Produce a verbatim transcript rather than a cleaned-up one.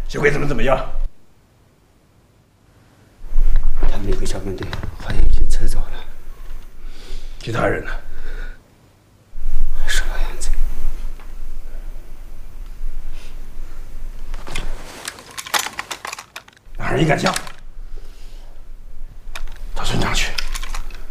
这回怎么怎么样？ 他们一个小分队好像已经撤走了。 其他人呢？ 是老样子。 哪人敢讲？